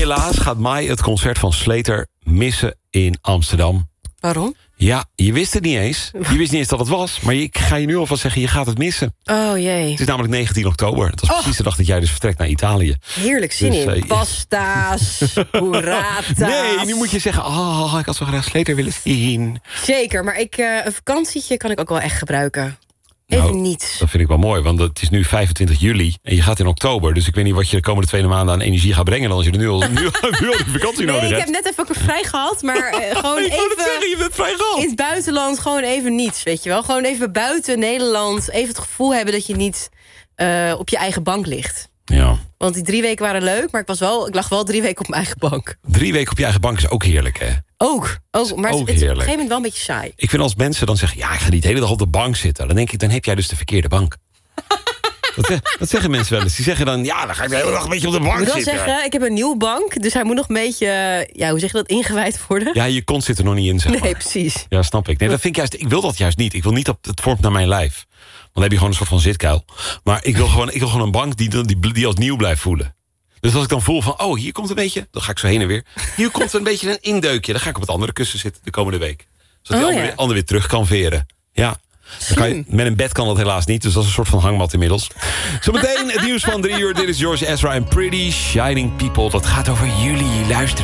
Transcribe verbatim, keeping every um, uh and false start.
Helaas gaat Mai het concert van Slater missen in Amsterdam. Waarom? Ja, je wist het niet eens. Je wist niet eens dat het was. Maar ik ga je nu alvast zeggen, je gaat het missen. Oh jee. Het is namelijk negentien oktober. Dat was Oh. precies de dag dat jij dus vertrekt naar Italië. Heerlijk zin Dus, in. uh, Pasta's, burrata's. Nee, nu moet je zeggen, oh, ik had zo graag Slater willen zien. Zeker, maar ik, uh, een vakantietje kan ik ook wel echt gebruiken. Even Nou, niets. Dat vind ik wel mooi, want het is nu vijfentwintig juli en je gaat in oktober. Dus ik weet niet wat je de komende twee maanden aan energie gaat brengen... dan als je er nu al, nu, nu al die vakantie Nee, nodig ik hebt. heb net even ook vrij gehad, maar uh, gewoon Ik wou net even... zeggen, je bent vrij gehad. In het buitenland gewoon even niets, weet je wel. Gewoon even buiten Nederland. Even het gevoel hebben dat je niet uh, op je eigen bank ligt. Ja. Want die drie weken waren leuk, maar ik, was wel, ik lag wel drie weken op mijn eigen bank. Drie weken op je eigen bank is ook heerlijk, hè? Ook, ook maar ook het is op een heerlijk. gegeven moment wel een beetje saai. Ik vind als mensen dan zeggen, ja, ik ga niet de hele dag op de bank zitten. Dan denk ik, dan heb jij dus de verkeerde bank. dat, zeg, dat zeggen mensen wel eens. Die zeggen dan, ja, dan ga ik de hele dag een beetje op de bank Ik moet wel zitten. zeggen, ik heb een nieuwe bank, dus hij moet nog een beetje, ja, hoe zeg je dat, ingewijd worden? Ja, je kont zit er nog niet in, zeg maar. Nee, precies. Ja, snap ik. Nee, dat vind ik juist, ik wil dat juist niet. Ik wil niet dat het vormt naar mijn lijf. Dan heb je gewoon een soort van zitkuil. Maar ik wil gewoon, ik wil gewoon een bank die, die, die als nieuw blijft voelen. Dus als ik dan voel van, oh, hier komt een beetje... dan ga ik zo heen en weer. Hier komt een beetje een indeukje. Dan ga ik op het andere kussen zitten de komende week. Zodat Oh, die ander, ja. weer, ander weer terug kan veren. Ja. Dan kan je, met een bed kan dat helaas niet. Dus dat is een soort van hangmat inmiddels. Zometeen het nieuws van drie uur. Dit is George Ezra en Pretty Shining People. Dat gaat over jullie. Luister.